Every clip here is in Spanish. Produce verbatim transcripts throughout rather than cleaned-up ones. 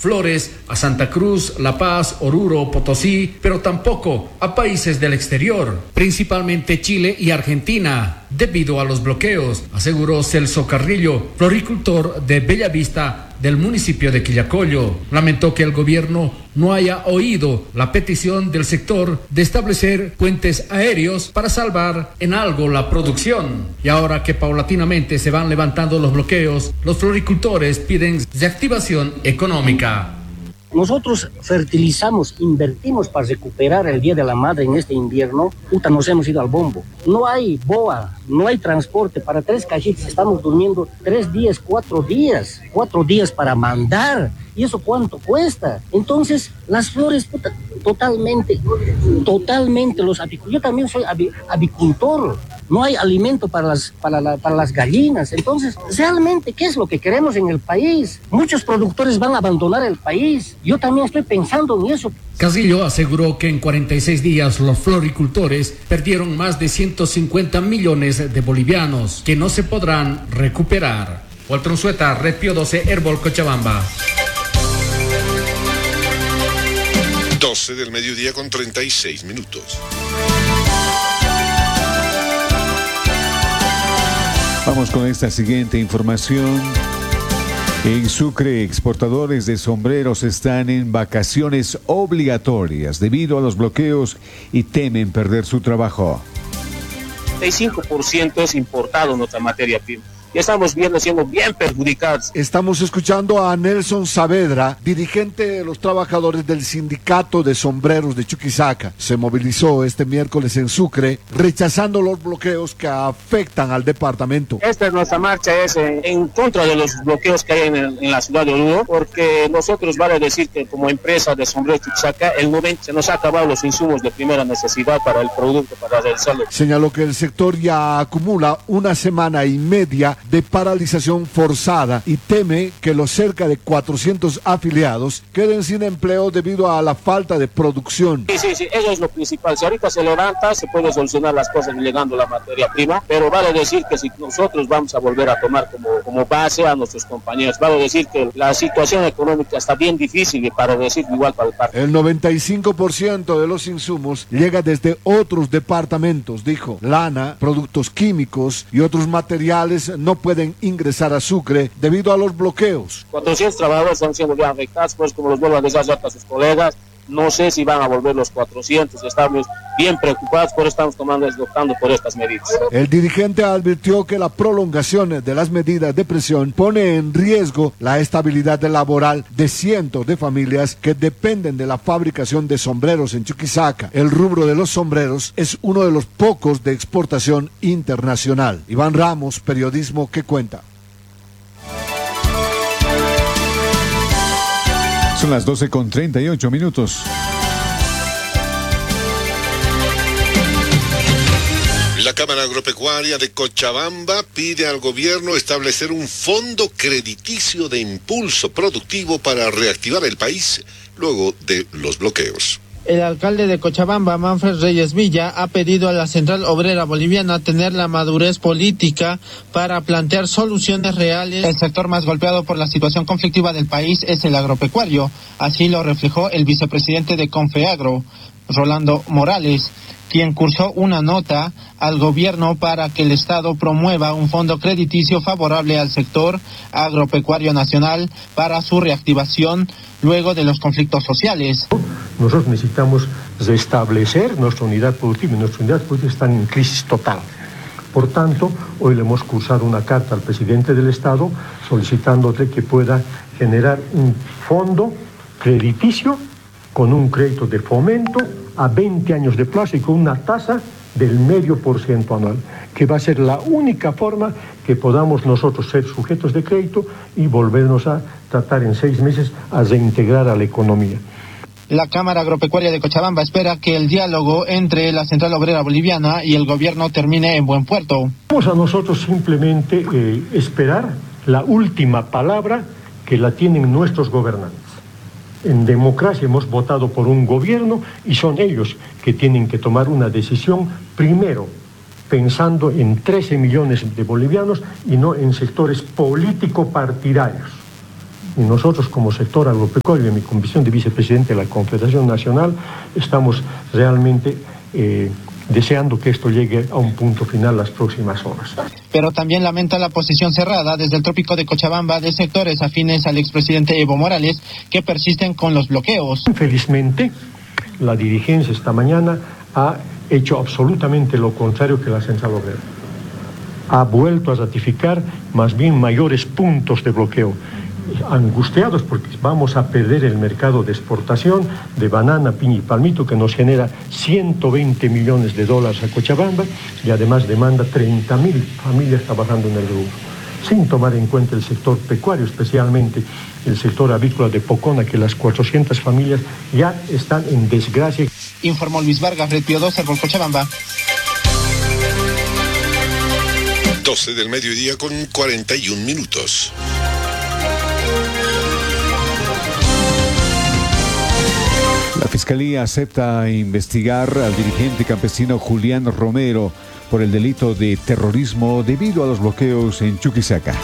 flores a Santa Cruz, La Paz, Oruro, Potosí, pero tampoco a países del exterior, principalmente Chile y Argentina, debido a los bloqueos, aseguró Celso Carrillo, floricultor de Bellavista del municipio de Quillacollo. Lamentó que el gobierno no haya oído la petición del sector de establecer puentes aéreos para salvar en algo la producción. Y ahora que paulatinamente se van levantando los bloqueos, los floricultores piden reactivación económica. Nosotros fertilizamos, invertimos para recuperar el Día de la Madre en este invierno. Puta, nos hemos ido al bombo. No hay boa, no hay transporte. Para tres cajitas estamos durmiendo tres días, cuatro días. Cuatro días para mandar. ¿Y eso cuánto cuesta? Entonces, las flores, puta, totalmente, totalmente los apicultores. Yo también soy avi, avicultor. No hay alimento para las, para, la, para las gallinas. Entonces, realmente, ¿qué es lo que queremos en el país? Muchos productores van a abandonar el país. Yo también estoy pensando en eso. Casillo aseguró que en cuarenta y seis días los floricultores perdieron más de ciento cincuenta millones de bolivianos que no se podrán recuperar. Walter Unzueta, Red Pío doce, Herbol, Cochabamba. doce del mediodía con treinta y seis minutos. Vamos con esta siguiente información. En Sucre, exportadores de sombreros están en vacaciones obligatorias debido a los bloqueos y temen perder su trabajo. treinta y cinco por ciento es importado nuestra materia prima. Ya estamos viendo, siendo bien perjudicados. Estamos escuchando a Nelson Saavedra, dirigente de los trabajadores del sindicato de sombreros de Chuquisaca. Se movilizó este miércoles en Sucre, rechazando los bloqueos que afectan al departamento. Esta es nuestra marcha, es en, en contra de los bloqueos que hay en, en la ciudad de Oruro, porque nosotros, vale decir que como empresa de sombreros Chuquisaca, el noventa se nos ha acabado los insumos de primera necesidad para el producto, para realizarlo. Señaló que el sector ya acumula una semana y media de paralización forzada y teme que los cerca de cuatrocientos afiliados queden sin empleo debido a la falta de producción. Sí, sí, sí, eso es lo principal. Si ahorita se levanta, se puede solucionar las cosas llegando la materia prima, pero vale decir que si nosotros vamos a volver a tomar como, como base a nuestros compañeros, vale decir que la situación económica está bien difícil y para decir igual para el parque. El noventa y cinco por ciento de los insumos llega desde otros departamentos, dijo. Lana, productos químicos y otros materiales no pueden ingresar a Sucre debido a los bloqueos. cuatrocientos trabajadores están siendo ya afectados, pues como los vuelvo a decir a sus colegas, no sé si van a volver los cuatrocientos, estamos bien preocupados, por eso estamos tomando, optando por estas medidas. El dirigente advirtió que la prolongación de las medidas de presión pone en riesgo la estabilidad laboral de cientos de familias que dependen de la fabricación de sombreros en Chuquisaca. El rubro de los sombreros es uno de los pocos de exportación internacional. Iván Ramos, Periodismo que Cuenta. Son las doce con treinta y ocho minutos. La Cámara Agropecuaria de Cochabamba pide al gobierno establecer un fondo crediticio de impulso productivo para reactivar el país luego de los bloqueos. El alcalde de Cochabamba, Manfred Reyes Villa, ha pedido a la Central Obrera Boliviana tener la madurez política para plantear soluciones reales. El sector más golpeado por la situación conflictiva del país es el agropecuario. Así lo reflejó el vicepresidente de Confeagro, Rolando Morales, quien cursó una nota al gobierno para que el Estado promueva un fondo crediticio favorable al sector agropecuario nacional para su reactivación luego de los conflictos sociales. Nosotros necesitamos restablecer nuestra unidad productiva y nuestra unidad productiva está en crisis total. Por tanto, hoy le hemos cursado una carta al presidente del Estado solicitándole que pueda generar un fondo crediticio con un crédito de fomento a veinte años de plazo y con una tasa del medio por ciento anual, que va a ser la única forma que podamos nosotros ser sujetos de crédito y volvernos a tratar en seis meses a reintegrar a la economía. La Cámara Agropecuaria de Cochabamba espera que el diálogo entre la Central Obrera Boliviana y el gobierno termine en buen puerto. Vamos a nosotros simplemente eh, esperar la última palabra que la tienen nuestros gobernantes. En democracia hemos votado por un gobierno y son ellos que tienen que tomar una decisión primero pensando en trece millones de bolivianos y no en sectores político-partidarios. Y nosotros como sector agropecuario, en mi condición de vicepresidente de la Confederación Nacional, estamos realmente eh, deseando que esto llegue a un punto final las próximas horas. Pero también lamenta la posición cerrada desde el trópico de Cochabamba de sectores afines al expresidente Evo Morales que persisten con los bloqueos. Felizmente, la dirigencia esta mañana ha hecho absolutamente lo contrario que la Central Obrera. Ha vuelto a ratificar más bien mayores puntos de bloqueo. Angustiados porque vamos a perder el mercado de exportación de banana, piña y palmito que nos genera ciento veinte millones de dólares a Cochabamba y además demanda treinta mil familias trabajando en el rubro, sin tomar en cuenta el sector pecuario, especialmente el sector avícola de Pocona, que las cuatrocientas familias ya están en desgracia. Informó Luis Vargas, Red Pío doce por Cochabamba. doce del mediodía con cuarenta y un minutos. La Fiscalía acepta investigar al dirigente campesino Julián Romero por el delito de terrorismo debido a los bloqueos en Chuquisaca.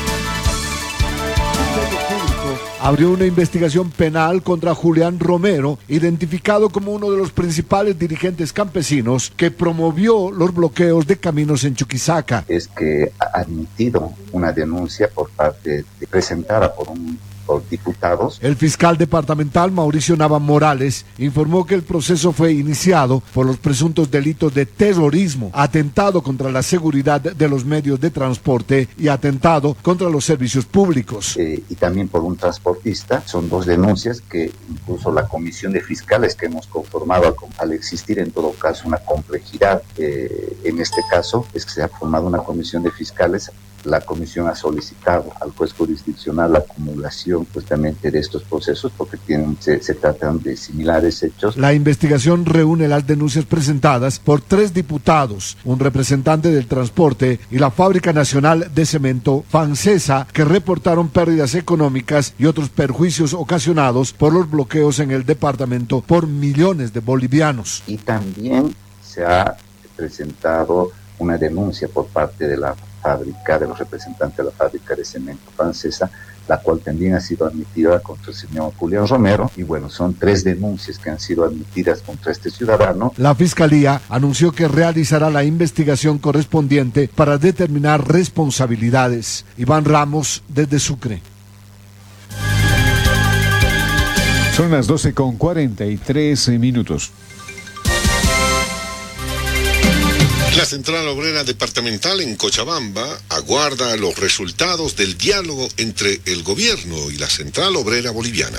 Abrió una investigación penal contra Julián Romero, identificado como uno de los principales dirigentes campesinos que promovió los bloqueos de caminos en Chuquisaca. Es que ha admitido una denuncia por parte de, presentada por un por diputados. El fiscal departamental Mauricio Nava Morales informó que el proceso fue iniciado por los presuntos delitos de terrorismo, atentado contra la seguridad de los medios de transporte y atentado contra los servicios públicos. Eh, y también por un transportista. Son dos denuncias que incluso la comisión de fiscales que hemos conformado, al existir en todo caso una complejidad, eh, en este caso es que se ha formado una comisión de fiscales. La comisión ha solicitado al juez jurisdiccional la acumulación justamente de estos procesos porque tienen, se, se tratan de similares hechos. La investigación reúne las denuncias presentadas por tres diputados, un representante del transporte y la Fábrica Nacional de Cemento FANCESA, que reportaron pérdidas económicas y otros perjuicios ocasionados por los bloqueos en el departamento por millones de bolivianos. Y también se ha presentado una denuncia por parte de la fábrica, de los representantes de la Fábrica de Cemento Francesa, la cual también ha sido admitida contra el señor Julián Romero. Y bueno, son tres denuncias que han sido admitidas contra este ciudadano. La Fiscalía anunció que realizará la investigación correspondiente para determinar responsabilidades. Iván Ramos, desde Sucre. Son las doce con cuarenta y tres minutos. La Central Obrera Departamental en Cochabamba aguarda los resultados del diálogo entre el gobierno y la Central Obrera Boliviana.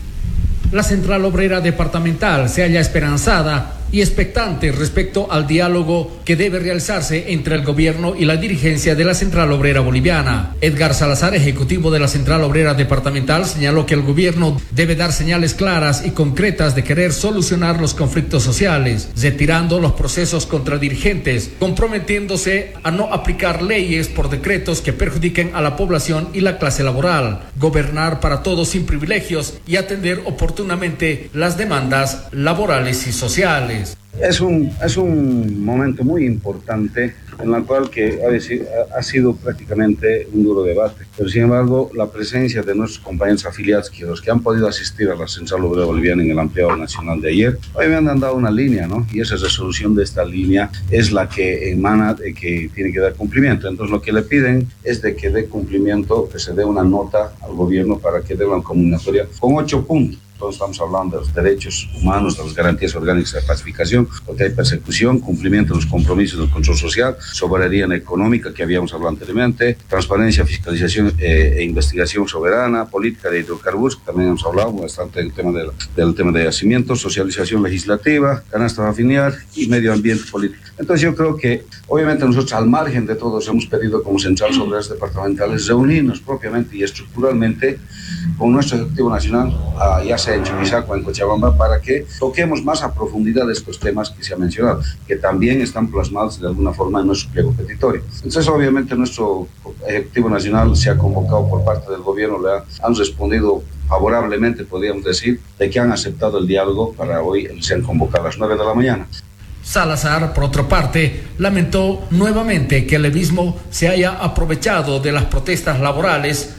La Central Obrera Departamental se halla esperanzada y expectante respecto al diálogo que debe realizarse entre el gobierno y la dirigencia de la Central Obrera Boliviana. Edgar Salazar, ejecutivo de la Central Obrera Departamental, señaló que el gobierno debe dar señales claras y concretas de querer solucionar los conflictos sociales, retirando los procesos contra dirigentes, comprometiéndose a no aplicar leyes por decretos que perjudiquen a la población y la clase laboral, gobernar para todos sin privilegios y atender oportunamente las demandas laborales y sociales. Es un, es un momento muy importante en el cual que ha, ha sido prácticamente un duro debate, pero sin embargo la presencia de nuestros compañeros afiliados, que los que han podido asistir a la Central Obrera Boliviana en el ampliado nacional de ayer, hoy me han dado una línea, ¿no? Y esa resolución de esta línea es la que emana de que tiene que dar cumplimiento. Entonces lo que le piden es de que dé cumplimiento, que se dé una nota al gobierno para que dé una combinatoria con ocho puntos. Entonces estamos hablando de los derechos humanos, de las garantías orgánicas de pacificación, contra la persecución, cumplimiento de los compromisos del control social, soberanía económica que habíamos hablado anteriormente, transparencia, fiscalización eh, e investigación soberana, política de hidrocarburos, que también hemos hablado bastante del tema del, del tema de yacimientos, socialización legislativa, canasta familiar y medio ambiente político. Entonces yo creo que obviamente nosotros al margen de todos hemos pedido como Central Obreras Departamentales reunirnos propiamente y estructuralmente con nuestro Ejecutivo Nacional, uh, ya sea en Chuquisaca o en Cochabamba, para que toquemos más a profundidad de estos temas que se han mencionado, que también están plasmados de alguna forma en nuestro pliego petitorio. Entonces obviamente nuestro Ejecutivo Nacional se ha convocado por parte del gobierno, le ha, han respondido favorablemente, podríamos decir, de que han aceptado el diálogo para hoy, se han convocado a las nueve de la mañana. Salazar, por otra parte, lamentó nuevamente que el levismo se haya aprovechado de las protestas laborales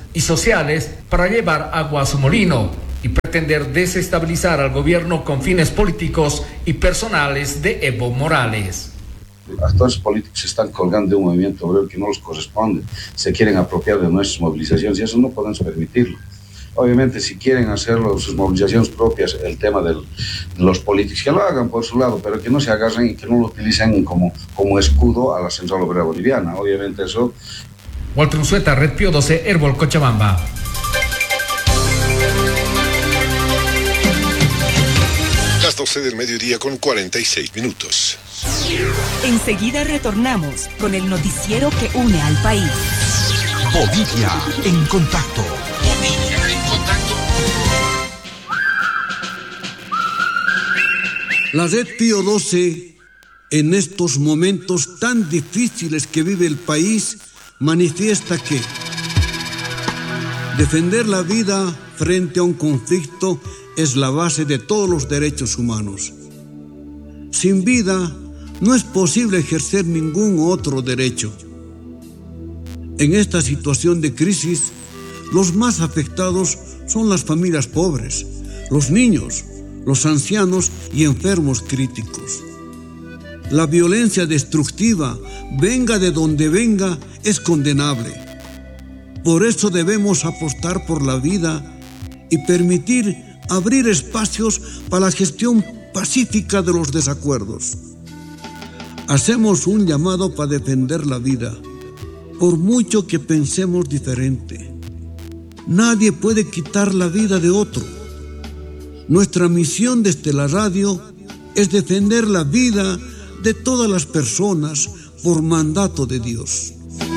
y sociales para llevar agua a su molino y pretender desestabilizar al gobierno con fines políticos y personales de Evo Morales. Actores políticos se están colgando de un movimiento obrero que no les corresponde, se quieren apropiar de nuestras movilizaciones y eso no podemos permitirlo. Obviamente, si quieren hacerlo, sus movilizaciones propias, el tema del, de los políticos, que lo hagan por su lado, pero que no se agarren y que no lo utilicen como, como escudo a la Central Obrera Boliviana. Obviamente eso... Walter Unzueta, Red Pío doce, Herbol, Cochabamba. Las doce del mediodía con cuarenta y seis minutos. Enseguida retornamos con el noticiero que une al país. Bolivia en contacto. Bolivia en contacto. La Red Pío doce, en estos momentos tan difíciles que vive el país, manifiesta que defender la vida frente a un conflicto es la base de todos los derechos humanos. Sin vida no es posible ejercer ningún otro derecho. En esta situación de crisis, los más afectados son las familias pobres, los niños, los ancianos y enfermos críticos. La violencia destructiva, venga de donde venga, es condenable. Por eso debemos apostar por la vida y permitir abrir espacios para la gestión pacífica de los desacuerdos. Hacemos un llamado para defender la vida, por mucho que pensemos diferente. Nadie puede quitar la vida de otro. Nuestra misión desde la radio es defender la vida de todas las personas por mandato de Dios.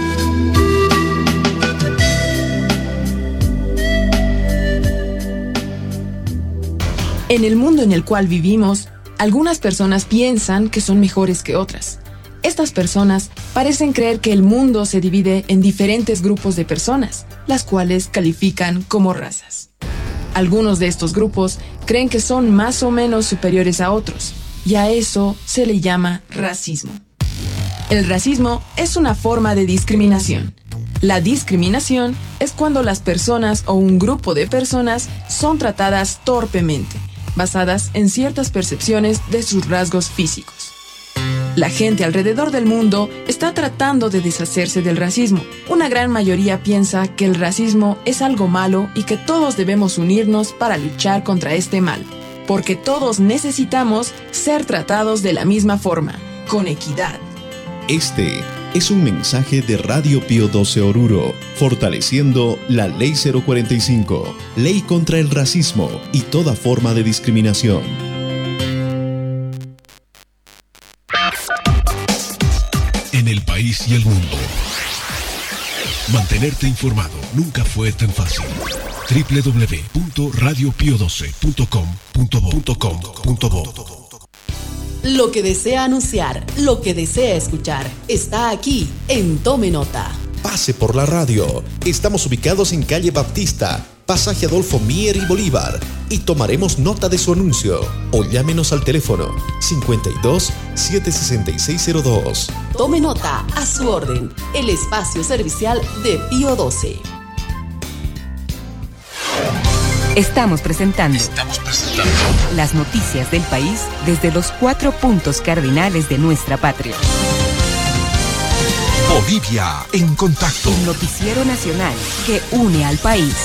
En el mundo en el cual vivimos, algunas personas piensan que son mejores que otras. Estas personas parecen creer que el mundo se divide en diferentes grupos de personas, las cuales califican como razas. Algunos de estos grupos creen que son más o menos superiores a otros, y a eso se le llama racismo. El racismo es una forma de discriminación. La discriminación es cuando las personas o un grupo de personas son tratadas torpemente, basadas en ciertas percepciones de sus rasgos físicos. La gente alrededor del mundo está tratando de deshacerse del racismo. Una gran mayoría piensa que el racismo es algo malo y que todos debemos unirnos para luchar contra este mal, porque todos necesitamos ser tratados de la misma forma, con equidad. Este es un mensaje de Radio Pío doce Oruro, fortaleciendo la Ley cero cuarenta y cinco, Ley contra el Racismo y toda forma de discriminación. En el país y el mundo. Mantenerte informado nunca fue tan fácil. doble u doble u doble u punto radio pío doce punto com punto bo. Lo que desea anunciar, lo que desea escuchar, está aquí en Tome Nota. Pase por la radio. Estamos ubicados en calle Baptista, pasaje Adolfo Mier y Bolívar, y tomaremos nota de su anuncio. O llámenos al teléfono cincuenta y dos, setecientos sesenta y seis cero dos. Tome Nota, a su orden, el espacio servicial de Pío doce. Estamos presentando, Estamos presentando las noticias del país desde los cuatro puntos cardinales de nuestra patria. Bolivia en contacto. El noticiero nacional que une al país.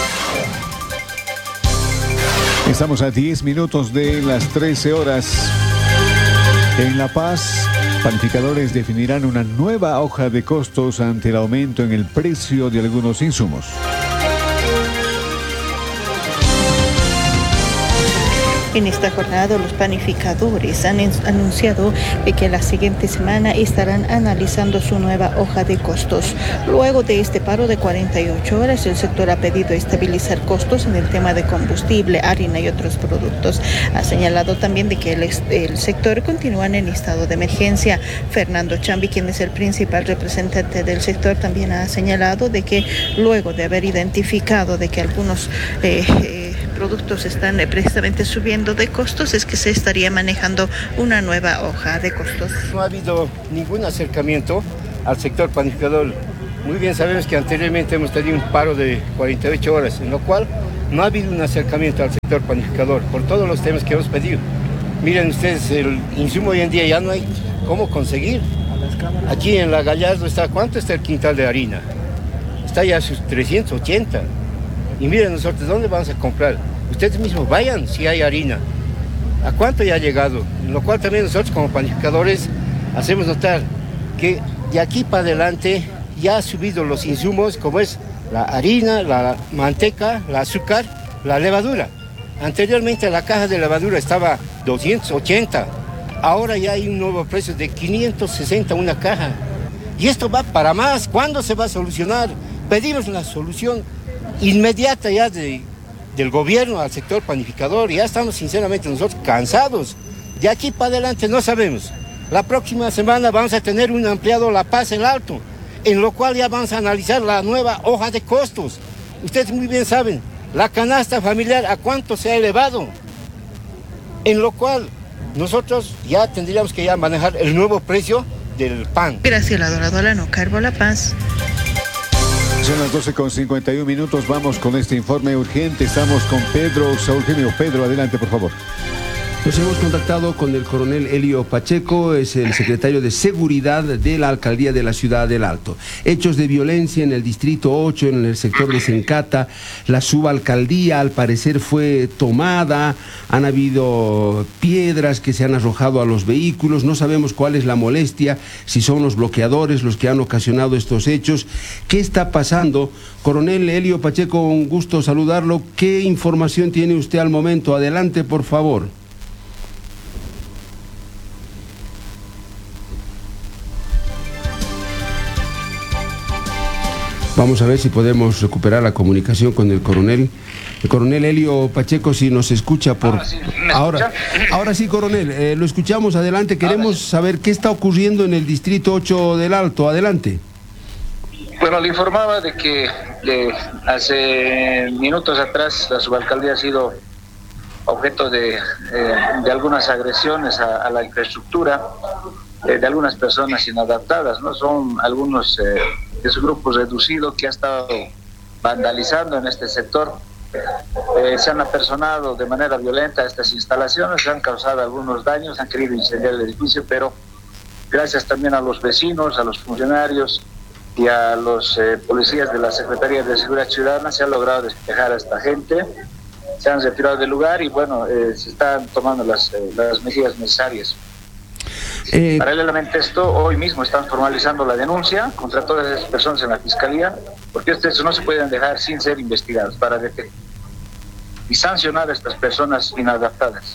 Estamos a diez minutos de las trece horas. En La Paz, panificadores definirán una nueva hoja de costos ante el aumento en el precio de algunos insumos. En esta jornada, los panificadores han anunciado que la siguiente semana estarán analizando su nueva hoja de costos. Luego de este paro de cuarenta y ocho horas, el sector ha pedido estabilizar costos en el tema de combustible, harina y otros productos. Ha señalado también de que el, el sector continúa en estado de emergencia. Fernando Chambi, quien es el principal representante del sector, también ha señalado de que luego de haber identificado de que algunos eh, eh, productos están precisamente subiendo de costos, es que se estaría manejando una nueva hoja de costos. No ha habido ningún acercamiento al sector panificador muy bien sabemos que anteriormente hemos tenido un paro de cuarenta y ocho horas, en lo cual no ha habido un acercamiento al sector panificador por todos los temas que hemos pedido. Miren ustedes, el insumo hoy en día ya no hay cómo conseguir. Aquí en la Gallardo está, ¿cuánto está el quintal de harina? Está ya a sus trescientos ochenta. Y miren nosotros, ¿dónde vamos a comprar? Ustedes mismos vayan si hay harina. ¿A cuánto ya ha llegado? En lo cual también nosotros como panificadores hacemos notar que de aquí para adelante ya ha subido los insumos como es la harina, la manteca, el azúcar, la levadura. Anteriormente la caja de levadura estaba doscientos ochenta, ahora ya hay un nuevo precio de quinientos sesenta una caja. Y esto va para más. ¿Cuándo se va a solucionar? Pedimos una solución inmediata ya de, del gobierno al sector panificador. Ya estamos sinceramente nosotros cansados. De aquí para adelante no sabemos. La próxima semana vamos a tener un ampliado La Paz El Alto, en lo cual ya vamos a analizar la nueva hoja de costos. Ustedes muy bien saben, la canasta familiar a cuánto se ha elevado, en lo cual nosotros ya tendríamos que ya manejar el nuevo precio del pan. Graciela Doradora, No Carbo, La Paz. Son las doce con cincuenta y un minutos, vamos con este informe urgente. Estamos con Pedro Saulgenio. Pedro, adelante, por favor. Nos hemos contactado con el coronel Elio Pacheco, es el secretario de Seguridad de la Alcaldía de la Ciudad del Alto. Hechos de violencia en el Distrito ocho, en el sector de Sencata. La subalcaldía al parecer fue tomada, han habido piedras que se han arrojado a los vehículos, no sabemos cuál es la molestia, si son los bloqueadores los que han ocasionado estos hechos. ¿Qué está pasando? Coronel Elio Pacheco, un gusto saludarlo. ¿Qué información tiene usted al momento? Adelante, por favor. Vamos a ver si podemos recuperar la comunicación con el coronel. El coronel Elio Pacheco, si nos escucha por... Ahora sí, ¿me ahora, escucha? ahora sí, coronel, eh, lo escuchamos, adelante. Queremos saber qué está ocurriendo en el Distrito ocho del Alto. Adelante. Bueno, le informaba de que de hace minutos atrás la subalcaldía ha sido objeto de, eh, de algunas agresiones a, a la infraestructura eh, de algunas personas inadaptadas, ¿no? Son algunos... Eh, es un grupo reducido que ha estado vandalizando en este sector. Eh, se han apersonado de manera violenta a estas instalaciones, se han causado algunos daños, han querido incendiar el edificio, pero gracias también a los vecinos, a los funcionarios y a los eh, policías de la Secretaría de Seguridad Ciudadana se ha logrado despejar a esta gente, se han retirado del lugar y bueno, eh, se están tomando las, eh, las medidas necesarias. Eh, Paralelamente a esto, hoy mismo están formalizando la denuncia contra todas esas personas en la Fiscalía, porque estos no se pueden dejar sin ser investigados para detectar y sancionar a estas personas inadaptadas.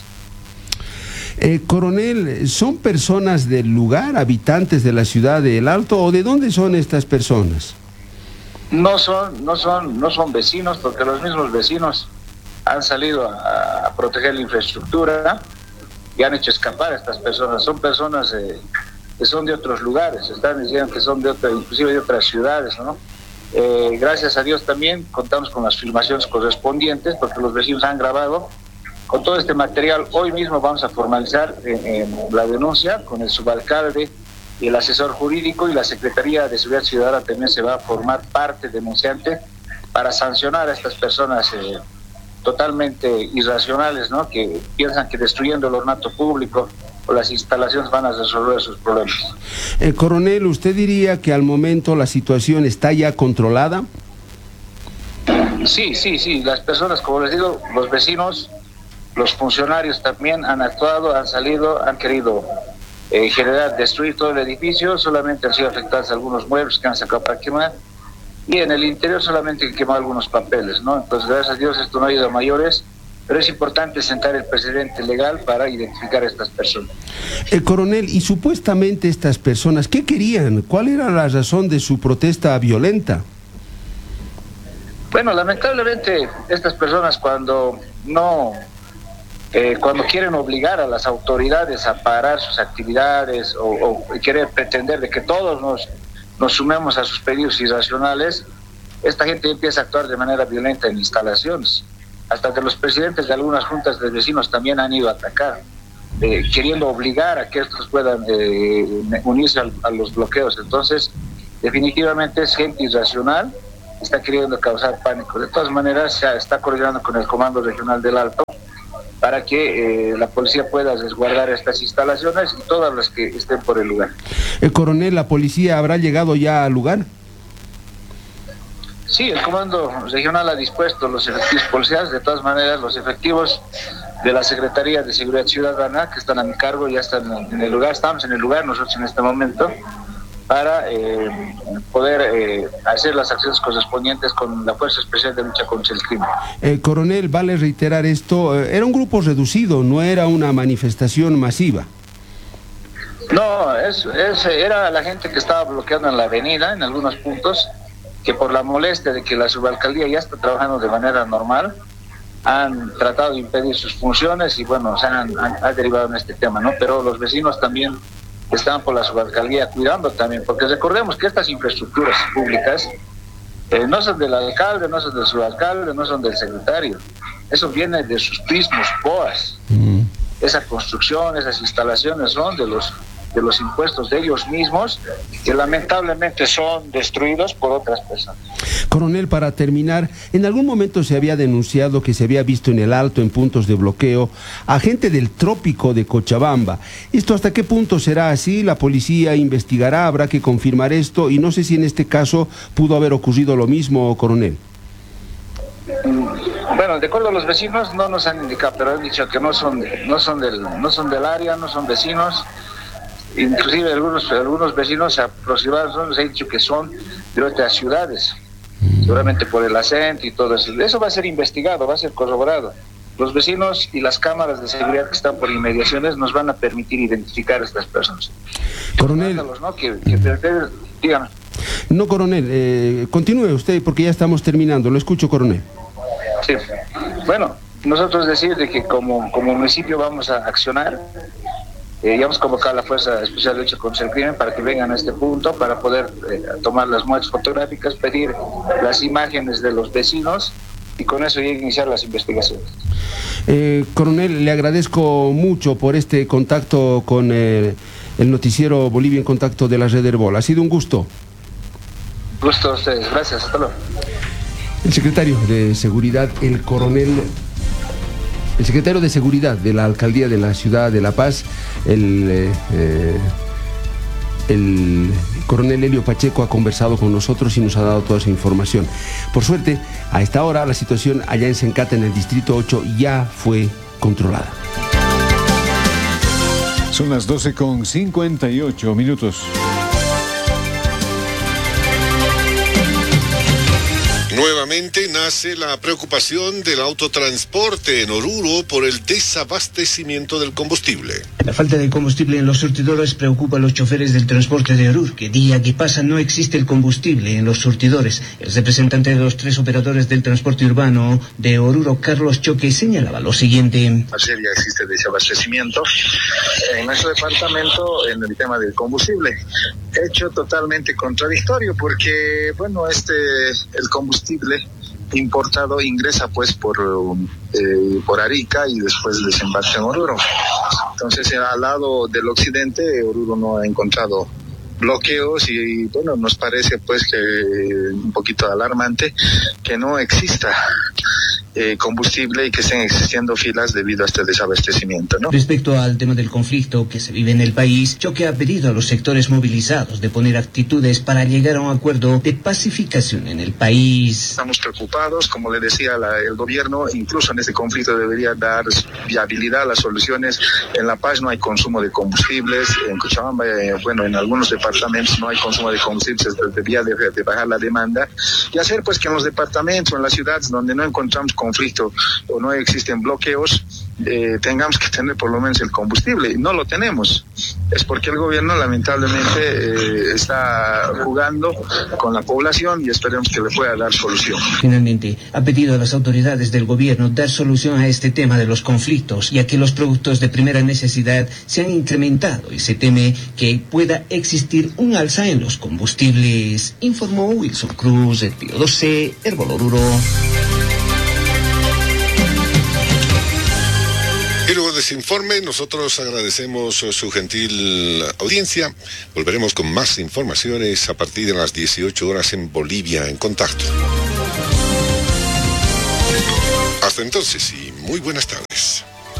Eh, coronel, ¿son personas del lugar, habitantes de la ciudad de El Alto, o de dónde son estas personas? No son, no son, no son vecinos, porque los mismos vecinos han salido a, a proteger la infraestructura y han hecho escapar a estas personas. Son personas eh, que son de otros lugares, están diciendo que son de otra, inclusive de otras ciudades, ¿no? Eh, gracias a Dios también contamos con las filmaciones correspondientes, porque los vecinos han grabado. Con todo este material, hoy mismo vamos a formalizar eh, eh, la denuncia con el subalcalde y el asesor jurídico, y la Secretaría de Seguridad Ciudadana también se va a formar parte denunciante para sancionar a estas personas eh, totalmente irracionales, ¿no? Que piensan que destruyendo el ornato público o las instalaciones van a resolver sus problemas. Eh, coronel, ¿usted diría que al momento la situación está ya controlada? Sí, sí, sí. Las personas, como les digo, los vecinos, los funcionarios también han actuado, han salido, han querido eh, generar, destruir todo el edificio. Solamente han sido afectados algunos muebles que han sacado para quemar. Y en el interior solamente quemó algunos papeles, ¿no? Entonces, gracias a Dios, esto no ha ido a mayores, pero es importante sentar el precedente legal para identificar a estas personas. El coronel, y supuestamente estas personas, ¿qué querían? ¿Cuál era la razón de su protesta violenta? Bueno, lamentablemente, estas personas cuando no, eh, cuando quieren obligar a las autoridades a parar sus actividades o, o querer pretender de que todos nos... nos sumemos a sus pedidos irracionales, esta gente empieza a actuar de manera violenta en instalaciones. Hasta que los presidentes de algunas juntas de vecinos también han ido a atacar, eh, queriendo obligar a que estos puedan eh, unirse a, a los bloqueos. Entonces, definitivamente es gente irracional, está queriendo causar pánico. De todas maneras, se está coordinando con el Comando Regional del Alto para que eh, la policía pueda resguardar estas instalaciones y todas las que estén por el lugar. El coronel, ¿la policía habrá llegado ya al lugar? Sí, el Comando Regional ha dispuesto los efectivos policiales. De todas maneras, los efectivos de la Secretaría de Seguridad Ciudadana que están a mi cargo ya están en el lugar, estamos en el lugar nosotros en este momento para eh, poder eh, hacer las acciones correspondientes con la Fuerza Especial de Lucha contra el Crimen. Eh, coronel, vale reiterar esto, eh, era un grupo reducido, no era una manifestación masiva. No, es, es, era la gente que estaba bloqueando en la avenida en algunos puntos, que por la molestia de que la subalcaldía ya está trabajando de manera normal, han tratado de impedir sus funciones y bueno, se han, han, han derivado en este tema, ¿no? Pero los vecinos también están por la subalcaldía cuidando también, porque recordemos que estas infraestructuras públicas eh, no son del alcalde, no son del subalcalde, no son del secretario, eso viene de sus mismos P O As. Mm. Esa construcción, esas instalaciones son de los de los impuestos de ellos mismos, que lamentablemente son destruidos por otras personas. Coronel, para terminar, en algún momento se había denunciado que se había visto en el Alto, en puntos de bloqueo, a gente del trópico de Cochabamba. ¿Esto hasta qué punto será así? ¿La policía investigará? ¿Habrá que confirmar esto? Y no sé si en este caso pudo haber ocurrido lo mismo, coronel. Bueno, de acuerdo a los vecinos no nos han indicado, pero han dicho que no son, no son, del, no son del área, no son vecinos. Inclusive algunos algunos vecinos aproximados nos han dicho que son de otras ciudades, seguramente por el acento y todo eso. Eso va a ser investigado, va a ser corroborado. Los vecinos y las cámaras de seguridad que están por inmediaciones nos van a permitir identificar a estas personas. Coronel. ¿No? Que, que, dígame. No, coronel, eh, continúe usted porque ya estamos terminando. Lo escucho, coronel. Sí. Bueno, nosotros decir de que como, como municipio vamos a accionar. Eh, ya hemos convocado a la Fuerza Especial de Lucha contra el Crimen para que vengan a este punto, para poder eh, tomar las muestras fotográficas, pedir las imágenes de los vecinos y con eso ya iniciar las investigaciones. Eh, coronel, le agradezco mucho por este contacto con eh, el noticiero Bolivia en Contacto de la Red Herbol. Ha sido un gusto. Gusto a ustedes, gracias, hasta luego. El secretario de Seguridad, el coronel... El secretario de Seguridad de la Alcaldía de la Ciudad de La Paz, el, eh, eh, el coronel Elio Pacheco, ha conversado con nosotros y nos ha dado toda esa información. Por suerte, a esta hora la situación allá en Sencata, en el Distrito ocho, ya fue controlada. Son las doce con cincuenta y ocho minutos. Nuevamente nace la preocupación del autotransporte en Oruro por el desabastecimiento del combustible. La falta de combustible en los surtidores preocupa a los choferes del transporte de Oruro, que día que pasa no existe el combustible en los surtidores. El representante de los tres operadores del transporte urbano de Oruro, Carlos Choque, señalaba lo siguiente. Ayer ya existe desabastecimiento en nuestro departamento en el tema del combustible. Hecho totalmente contradictorio porque, bueno, este el combustible importado ingresa pues por eh, por Arica y después desembarca en Oruro. Entonces al lado del occidente Oruro no ha encontrado bloqueos y bueno, nos parece pues que un poquito alarmante que no exista eh, combustible y que estén existiendo filas debido a este desabastecimiento, ¿no? Respecto al tema del conflicto que se vive en el país, Choque ha pedido a los sectores movilizados de poner actitudes para llegar a un acuerdo de pacificación en el país. Estamos preocupados, como le decía la, el gobierno, incluso en este conflicto debería dar viabilidad a las soluciones. En La Paz no hay consumo de combustibles, en Cochabamba, eh, bueno, en algunos departamentos no hay consumo de combustibles, debería de, de bajar la demanda y hacer pues que en los departamentos, en las ciudades donde no encontramos conflicto o no existen bloqueos, eh, tengamos que tener por lo menos el combustible, y no lo tenemos. Es porque el gobierno lamentablemente eh, está jugando con la población y esperemos que le pueda dar solución. Finalmente, ha pedido a las autoridades del gobierno dar solución a este tema de los conflictos, ya que los productos de primera necesidad se han incrementado y se teme que pueda existir un alza en los combustibles, informó Wilson Cruz, de Pío doce, Herbol Oruro. El luego de ese informe, nosotros agradecemos su gentil audiencia. Volveremos con más informaciones a partir de las dieciocho horas en Bolivia en Contacto. Hasta entonces y muy buenas tardes.